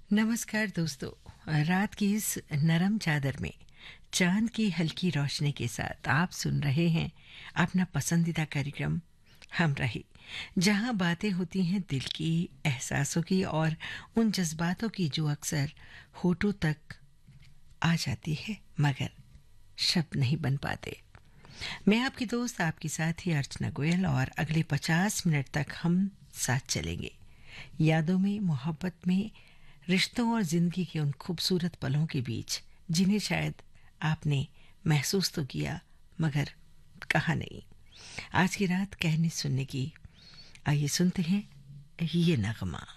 नमस्कार दोस्तों। रात की इस नरम चादर में चांद की हल्की रोशनी के साथ आप सुन रहे हैं अपना पसंदीदा कार्यक्रम हम रहे, जहां बातें होती हैं दिल की, एहसासों की और उन जज्बातों की जो अक्सर होठों तक आ जाती है मगर शब्द नहीं बन पाते। मैं आपकी दोस्त, आपकी साथी अर्चना गोयल, और अगले 50 मिनट तक हम साथ चलेंगे यादों में, मोहब्बत में, रिश्तों और जिंदगी के उन खूबसूरत पलों के बीच जिन्हें शायद आपने महसूस तो किया मगर कहा नहीं। आज की रात कहने सुनने की। आइए सुनते हैं ये नगमा।